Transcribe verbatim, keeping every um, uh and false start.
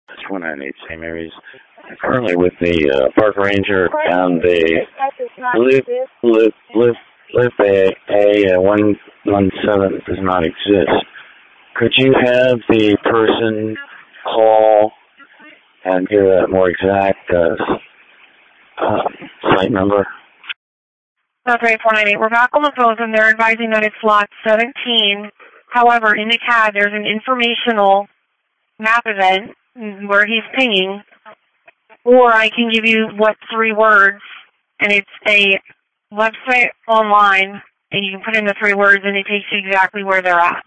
That's one I need. Saint Mary's. Currently with the uh, park ranger and the lift, lift, lift, lift A, A uh, one one seven does not exist. Could you have the person call and give a more exact uh, uh, site number? Okay, four nine eight. We're back on the phone, and they're advising that it's lot seventeen. However, in the C A D, there's an informational map event where he's pinging. Or I can give you what three words, and it's a website online, and you can put in the three words, and it takes you exactly where they're at.